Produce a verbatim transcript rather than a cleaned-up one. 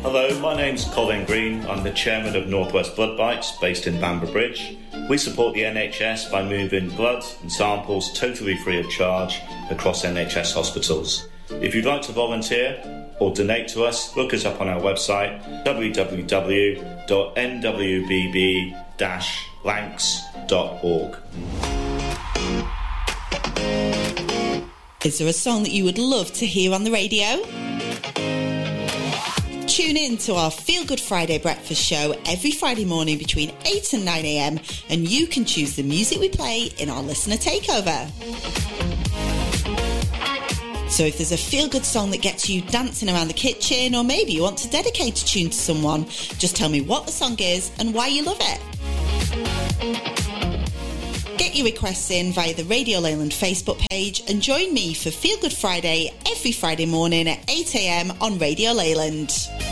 Hello, my name's Colin Green. I'm the chairman of Northwest Blood Banks, based in Bamber Bridge. We support the N H S by moving blood and samples totally free of charge across N H S hospitals. If you'd like to volunteer or donate to us, look us up on our website, w w w dot n w b b dash lancs dot org. Is there a song that you would love to hear on the radio? Tune in to our Feel Good Friday breakfast show every Friday morning between eight and nine a m and you can choose the music we play in our listener takeover. So if there's a feel-good song that gets you dancing around the kitchen, or maybe you want to dedicate a tune to someone, just tell me what the song is and why you love it. Get your requests in via the Radio Leyland Facebook page and join me for Feel Good Friday every Friday morning at eight a m on Radio Leyland.